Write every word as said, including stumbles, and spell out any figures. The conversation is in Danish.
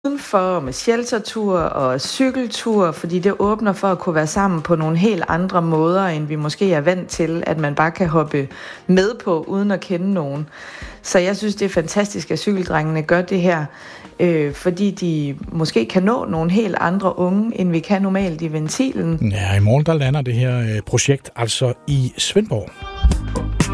udenfor med sheltertur og cykeltur, fordi det åbner for at kunne være sammen på nogle helt andre måder, end vi måske er vant til, at man bare kan hoppe med på, uden at kende nogen. Så jeg synes, det er fantastisk, at cykeldrengene gør det her, øh, fordi de måske kan nå nogle helt andre unge, end vi kan normalt i Ventilen. Ja, i morgen der lander det her projekt altså i Svendborg.